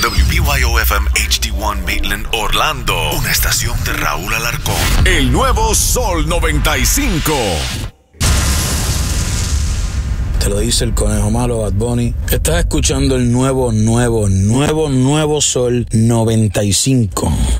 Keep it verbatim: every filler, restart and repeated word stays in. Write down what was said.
W B Y O F M H D uno Maitland, Orlando. Una estación de Raúl Alarcón. El nuevo Sol noventa y cinco. Te lo dice el conejo malo, Bad Bunny. Estás escuchando el nuevo, nuevo, nuevo, nuevo Sol noventa y cinco.